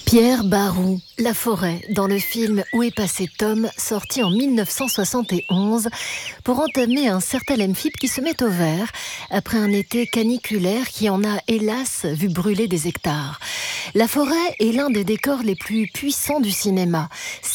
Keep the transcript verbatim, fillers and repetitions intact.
Pierre Barou, La forêt, dans le film Où est passé Tom, sorti en mille neuf cent soixante et onze, pour entamer un certain amphibie qui se met au vert après un été caniculaire qui en a hélas vu brûler des hectares. La forêt est l'un des décors les plus puissants du cinéma.